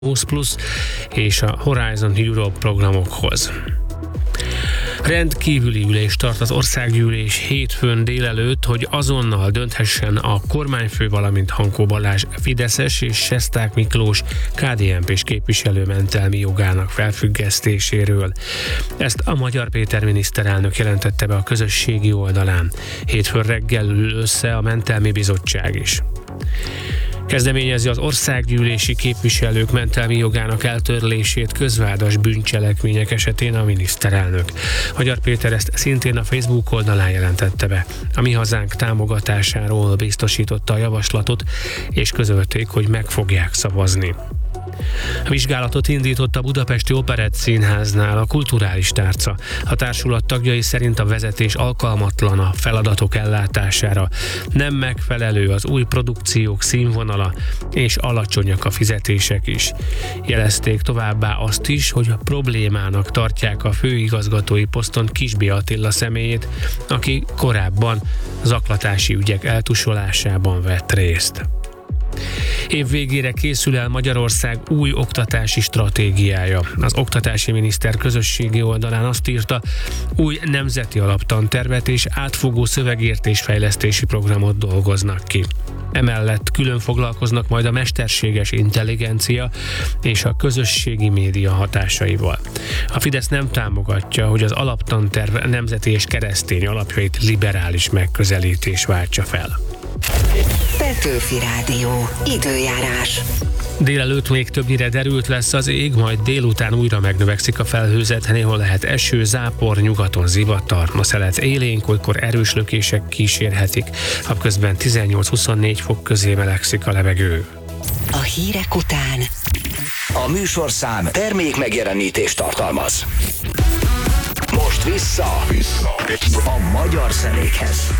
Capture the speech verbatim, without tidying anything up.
húsz plusz és a Horizon Europe programokhoz. Rendkívüli ülés tart az országgyűlés hétfőn délelőtt, hogy azonnal dönthessen a kormányfő, valamint Hankó Balázs fideszes és Sesták Miklós ká dé en pés képviselő mentelmi jogának felfüggesztéséről. Ezt a Magyar Péter miniszterelnök jelentette be a közösségi oldalán. Hétfőn reggel ül össze a mentelmi bizottság is. Kezdeményezi az országgyűlési képviselők mentelmi jogának eltörlését közvádas bűncselekmények esetén a miniszterelnök. Magyar Péter ezt szintén a Facebook oldalán jelentette be. A Mi Hazánk támogatásáról biztosította a javaslatot, és közölték, hogy meg fogják szavazni. A vizsgálatot indított a Budapesti Operett Színháznál a Kulturális Tárca. A társulat tagjai szerint a vezetés alkalmatlan a feladatok ellátására, nem megfelelő az új produkciók színvonala, és alacsonyak a fizetések is. Jelezték továbbá azt is, hogy a problémának tartják a főigazgatói poszton Kisby Attila személyét, aki korábban zaklatási ügyek eltusolásában vett részt. Év végére készül el Magyarország új oktatási stratégiája. Az oktatási miniszter közösségi oldalán azt írta, új nemzeti alaptantervet és átfogó szövegértésfejlesztési programot dolgoznak ki. Emellett külön foglalkoznak majd a mesterséges intelligencia és a közösségi média hatásaival. A Fidesz nem támogatja, hogy az alaptanterv nemzeti és keresztény alapjait liberális megközelítés váltsa fel. Petőfi Rádió. Időjárás. Délelőtt még többnyire derült lesz az ég, majd délután újra megnövekszik a felhőzet, néhol lehet eső, zápor, nyugaton zivatar. A szelet élénk, olykor erős lökések kísérhetik, napközben tizennyolc-huszonnégy fok közé melegszik a levegő. A hírek után a műsorszám termék megjelenítést tartalmaz. Most vissza, vissza a magyar zenékhez.